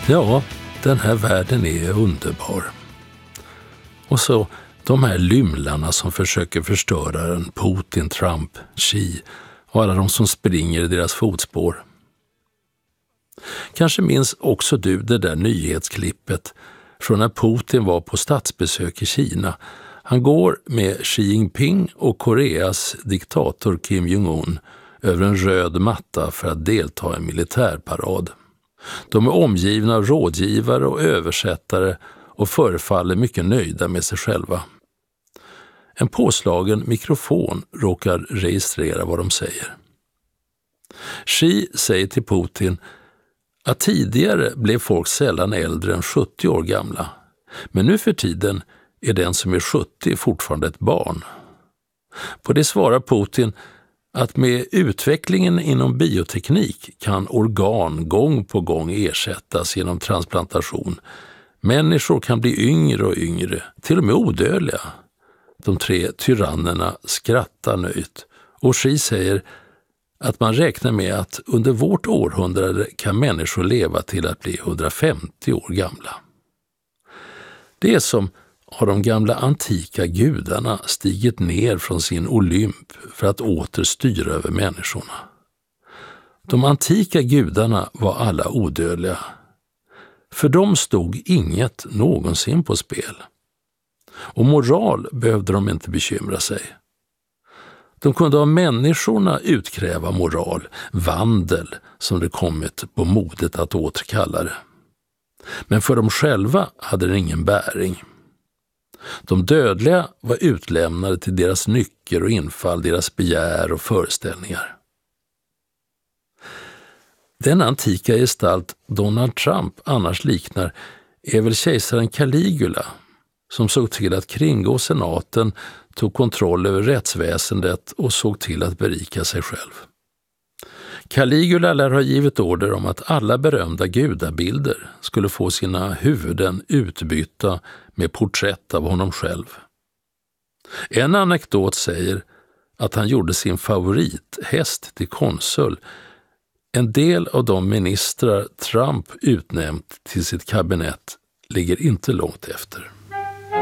Ja, den här världen är underbar. Och så de här lymlarna som försöker förstöra den, Putin, Trump, Xi och alla de som springer i deras fotspår. Kanske minns också du det där nyhetsklippet från när Putin var på statsbesök i Kina. Han går med Xi Jinping och Koreas diktator Kim Jong-un över en röd matta för att delta i en militärparad. De är omgivna av rådgivare och översättare och förefaller mycket nöjda med sig själva. En påslagen mikrofon råkar registrera vad de säger. Xi säger till Putin att tidigare blev folk sällan äldre än 70 år gamla, men nu för tiden är den som är 70 fortfarande ett barn. På det svarar Putin att med utvecklingen inom bioteknik kan organ gång på gång ersättas genom transplantation. Människor kan bli yngre och yngre, till och med odödliga. De 3 tyrannerna skrattar nöjt och Xi säger att man räknar med att under vårt århundrade kan människor leva till att bli 150 år gamla. Det är som har de gamla antika gudarna stigit ner från sin Olymp för att åter styra över människorna. De antika gudarna var alla odödliga. För dem stod inget någonsin på spel. Och moral behövde de inte bekymra sig. De kunde av människorna utkräva moral, vandel som det kommit på modet att återkalla det. Men för dem själva hade det ingen bäring. De dödliga var utlämnade till deras nycker och infall, deras begär och föreställningar. Den antika gestalt Donald Trump annars liknar är väl kejsaren Caligula, som såg till att kringgå senaten, tog kontroll över rättsväsendet och såg till att berika sig själv. Caligula lär ha givit order om att alla berömda gudabilder skulle få sina huvuden utbytta med porträtt av honom själv. En anekdot säger att han gjorde sin favorithäst till konsul. En del av de ministrar Trump utnämnt till sitt kabinett ligger inte långt efter.